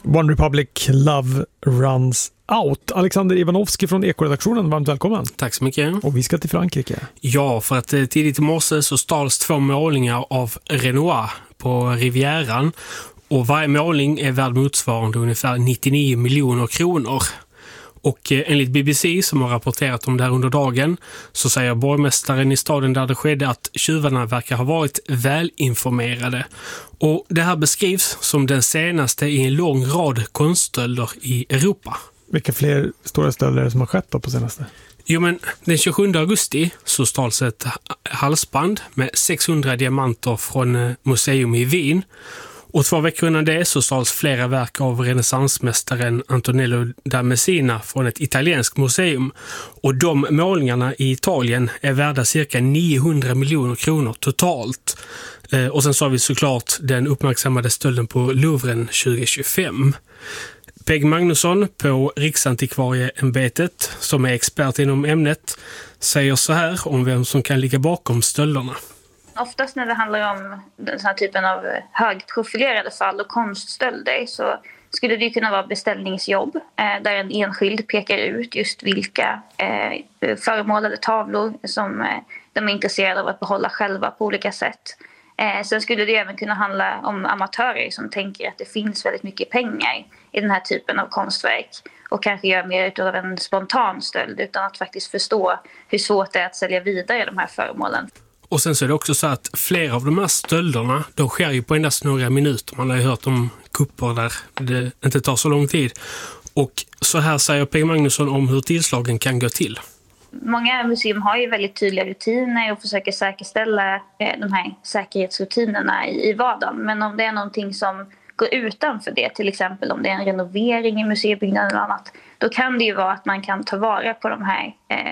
One Republic Love Runs Out. Alexander Ivanovski från Ekoredaktionen, varmt välkommen. Tack så mycket. Och vi ska till Frankrike. Ja, för att tidigt i morse så stals 2 målningar av Renoir på Rivieran. Och varje målning är värd motsvarande ungefär 99 miljoner kronor. Och enligt BBC som har rapporterat om det här under dagen så säger borgmästaren i staden där det skedde att tjuvarna verkar ha varit välinformerade. Och det här beskrivs som den senaste i en lång rad konststölder i Europa. Vilka fler stora stölder är det som har skett på senaste? Jo, men den 27 augusti så stals ett halsband med 600 diamanter från museum i Wien. Och 2 veckor innan det så stals flera verk av renässansmästaren Antonello da Messina från ett italienskt museum. Och de målningarna i Italien är värda cirka 900 miljoner kronor totalt. Och sen så har vi såklart den uppmärksammade stölden på Louvren 2025. Peg Magnusson på Riksantikvarieämbetet, som är expert inom ämnet, säger så här om vem som kan ligga bakom stölderna. Oftast när det handlar om den här typen av högprofilerade fall och konststölder så skulle det kunna vara beställningsjobb där en enskild pekar ut just vilka föremål eller tavlor som de är intresserade av att behålla själva på olika sätt. Sen skulle det även kunna handla om amatörer som tänker att det finns väldigt mycket pengar i den här typen av konstverk och kanske gör mer av en spontan stöld utan att faktiskt förstå hur svårt det är att sälja vidare de här föremålen. Och sen så är det också så att flera av de här stölderna, de sker ju på endast några minuter. Man har ju hört om kupper där det inte tar så lång tid. Och så här säger Peg Magnusson om hur tillslagen kan gå till. Många museum har ju väldigt tydliga rutiner och försöker säkerställa de här säkerhetsrutinerna i vardagen. Men om det är någonting som går utanför det, till exempel om det är en renovering i museibyggnaden eller annat, då kan det ju vara att man kan ta vara på de här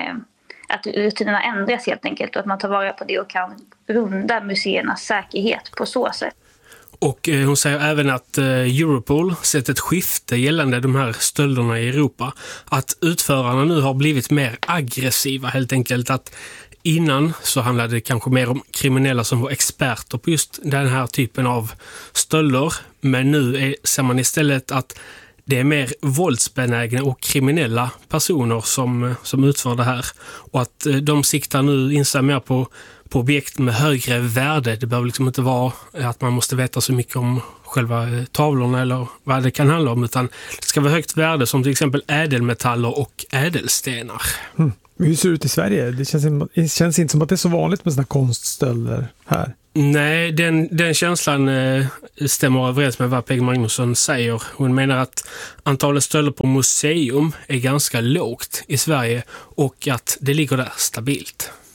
att rutinerna ändras helt enkelt och att man tar vara på det och kan runda museernas säkerhet på så sätt. Och hon säger även att Europol sett ett skifte gällande de här stölderna i Europa. Att utförarna nu har blivit mer aggressiva helt enkelt. Att innan så handlade det kanske mer om kriminella som var experter på just den här typen av stölder. Men nu ser man istället att det är mer våldsbenägna och kriminella personer som utför det här. Och att de siktar nu inser mer på objekt med högre värde. Det behöver liksom inte vara att man måste veta så mycket om själva tavlorna eller vad det kan handla om. Utan det ska vara högt värde som till exempel ädelmetaller och ädelstenar. Hur ser det ut i Sverige? Det känns inte som att det är så vanligt med såna konststölder här. Nej, den känslan stämmer överens med vad Peg Magnusson säger. Hon menar att antalet stölder på museum är ganska lågt i Sverige och att det ligger där stabilt.